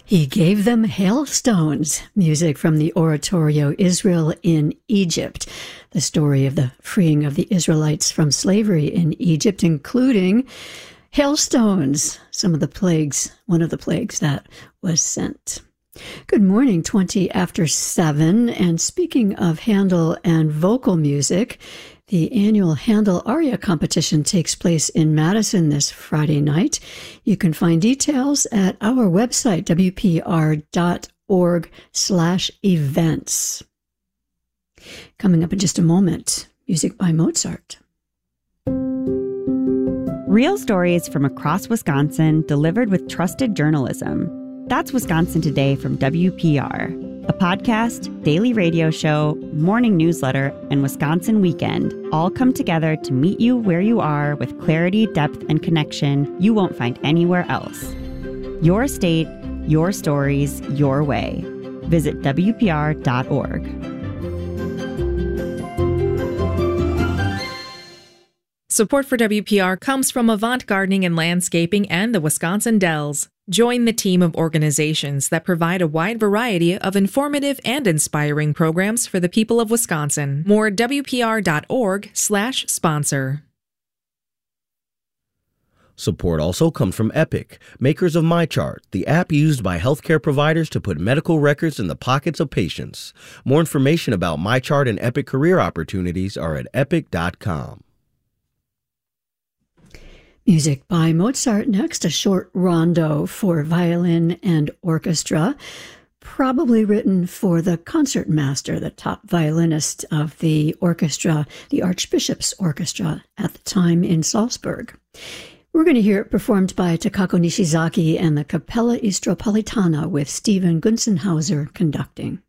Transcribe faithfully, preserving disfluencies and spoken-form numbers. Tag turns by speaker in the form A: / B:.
A: He gave them hailstones, music from the oratorio Israel in Egypt, the story of the freeing of the Israelites from slavery in Egypt, including hailstones, some of the plagues, one of the plagues that was sent. Good morning, twenty after seven, and speaking of Handel and vocal music, the annual Handel Aria competition takes place in Madison this Friday night. You can find details at our website, w p r dot org slash events. Coming up in just a moment, music by Mozart.
B: Real stories from across Wisconsin delivered with trusted journalism. That's Wisconsin Today from W P R, a podcast, daily radio show, morning newsletter, and Wisconsin Weekend all come together to meet you where you are with clarity, depth, and connection you won't find anywhere else. Your state, your stories, your way. Visit w p r dot org.
C: Support for W P R comes from Avant Gardening and Landscaping and the Wisconsin Dells. Join the team of organizations that provide a wide variety of informative and inspiring programs for the people of Wisconsin. More w p r dot org slash sponsor.
D: Support also comes from Epic, makers of MyChart, the app used by healthcare providers to put medical records in the pockets of patients. More information about MyChart and Epic career opportunities are at epic dot com.
A: Music by Mozart next, a short rondo for violin and orchestra, probably written for the concertmaster, the top violinist of the orchestra, the Archbishop's Orchestra at the time in Salzburg. We're going to hear it performed by Takako Nishizaki and the Capella Istropolitana with Stephen Gunzenhauser conducting.